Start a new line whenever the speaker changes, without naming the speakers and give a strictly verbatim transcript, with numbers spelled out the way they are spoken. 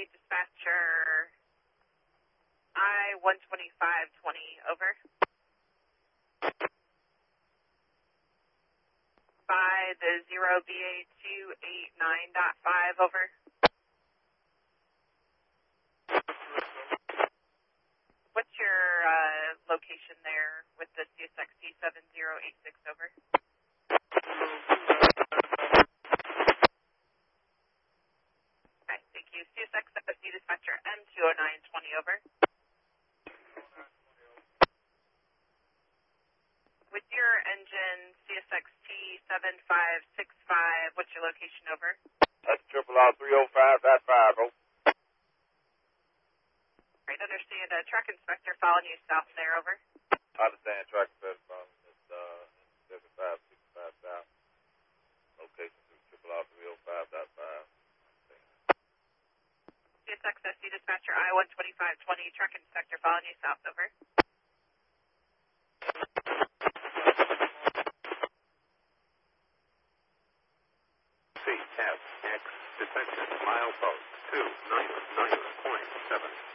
dispatcher, I one twenty-five twenty, over. By the zero B A two eight nine dot five, over. What's your uh, location there with the C S X T seven zero eight six, over? Okay, thank you. C S X F S D dispatcher M two oh nine twenty, over. With your engine C S X T seven five six five, what's your location, over?
That's triple R three oh five dot five, over.
Right, understand. Uh, truck inspector following you south there, over.
I understand. Track inspector following this uh, seven five six five south. Location to triple R three oh five dot five.
C S X S D dispatcher I one twenty-five twenty, truck inspector following you south, over.
C S X detection milepost two nine nine point seven.